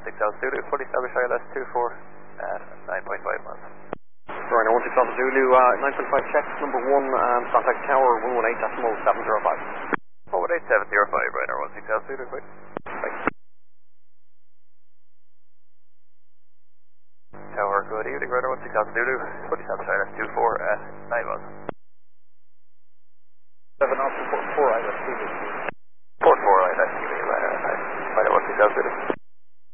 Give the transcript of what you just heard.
16 Alpha Zulu, fully established ILS 24 at 9.5 miles. Ryanair 16 Alpha Zulu, 9.5 check, number 1, contact tower 118.705. 118.705, Ryanair 16 Alpha Zulu, quick. Right. Tower, good evening, Ryanair 16 Alpha Zulu, fully established ILS 24 at 9 miles.